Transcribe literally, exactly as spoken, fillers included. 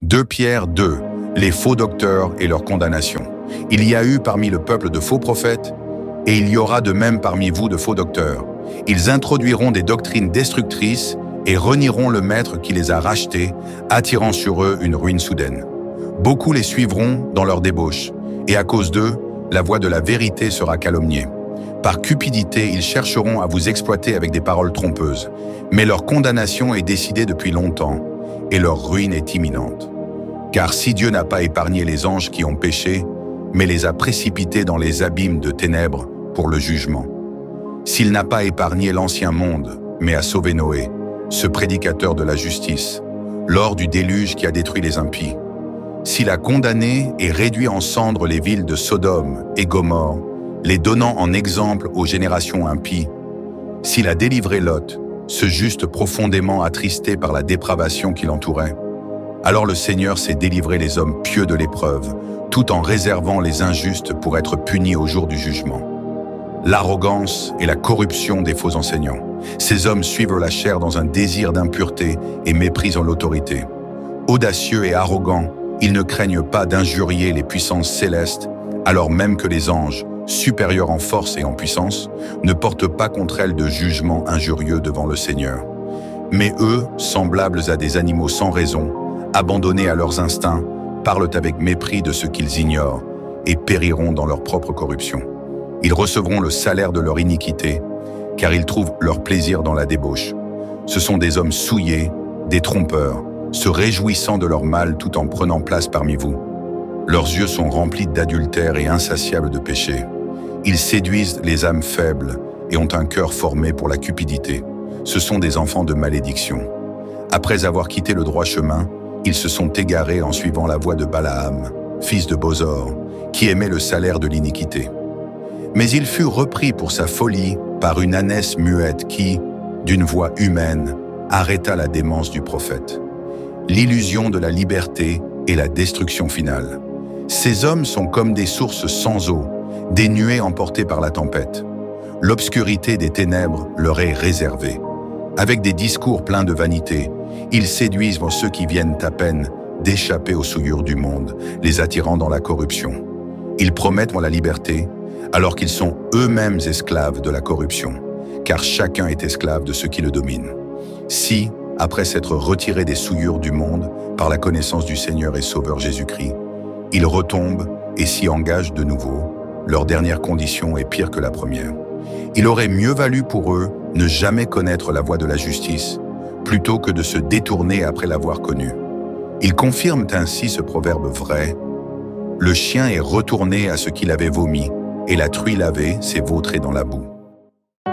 deux Pierre deux, les faux docteurs et leur condamnation. Il y a eu parmi le peuple de faux prophètes, et il y aura de même parmi vous de faux docteurs. Ils introduiront des doctrines destructrices et renieront le Maître qui les a rachetés, attirant sur eux une ruine soudaine. Beaucoup les suivront dans leur débauche, et à cause d'eux, la voie de la vérité sera calomniée. Par cupidité, ils chercheront à vous exploiter avec des paroles trompeuses, mais leur condamnation est décidée depuis longtemps, et leur ruine est imminente. Car si Dieu n'a pas épargné les anges qui ont péché, mais les a précipités dans les abîmes de ténèbres pour le jugement, s'il n'a pas épargné l'ancien monde, mais a sauvé Noé, ce prédicateur de la justice, lors du déluge qui a détruit les impies, s'il a condamné et réduit en cendres les villes de Sodome et Gomorrhe, les donnant en exemple aux générations impies, s'il a délivré Lot, ce juste profondément attristé par la dépravation qui l'entourait, alors le Seigneur sait délivrer les hommes pieux de l'épreuve, tout en réservant les injustes pour être punis au jour du jugement. L'arrogance et la corruption des faux enseignants. Ces hommes suivent la chair dans un désir d'impureté et méprisent l'autorité. Audacieux et arrogants, ils ne craignent pas d'injurier les puissances célestes, alors même que les anges, supérieurs en force et en puissance, ne portent pas contre elles de jugement injurieux devant le Seigneur. Mais eux, semblables à des animaux sans raison, abandonnés à leurs instincts, parlent avec mépris de ce qu'ils ignorent et périront dans leur propre corruption. Ils recevront le salaire de leur iniquité, car ils trouvent leur plaisir dans la débauche. Ce sont des hommes souillés, des trompeurs, se réjouissant de leur mal tout en prenant place parmi vous. Leurs yeux sont remplis d'adultère et insatiables de péché. Ils séduisent les âmes faibles et ont un cœur formé pour la cupidité. Ce sont des enfants de malédiction. Après avoir quitté le droit chemin, ils se sont égarés en suivant la voie de Balaam, fils de Bosor, qui aimait le salaire de l'iniquité. Mais il fut repris pour sa folie par une ânesse muette qui, d'une voix humaine, arrêta la démence du prophète. L'illusion de la liberté et la destruction finale. Ces hommes sont comme des sources sans eau, des nuées emportées par la tempête. L'obscurité des ténèbres leur est réservée. Avec des discours pleins de vanité, ils séduisent ceux qui viennent à peine d'échapper aux souillures du monde, les attirant dans la corruption. Ils promettent la liberté, alors qu'ils sont eux-mêmes esclaves de la corruption, car chacun est esclave de ceux qui le dominent. Si, après s'être retirés des souillures du monde par la connaissance du Seigneur et Sauveur Jésus-Christ, ils retombent et s'y engagent de nouveau, leur dernière condition est pire que la première. Il aurait mieux valu pour eux ne jamais connaître la voie de la justice, plutôt que de se détourner après l'avoir connue. Ils confirment ainsi ce proverbe vrai: le chien est retourné à ce qu'il avait vomi, et la truie lavée s'est vautrée dans la boue.